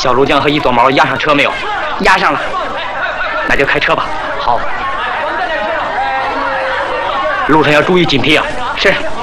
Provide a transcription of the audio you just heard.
小卢江和一撮毛押上车没有？ 押上了。 那就开车吧。 好。 路上要注意警惕啊！ 是。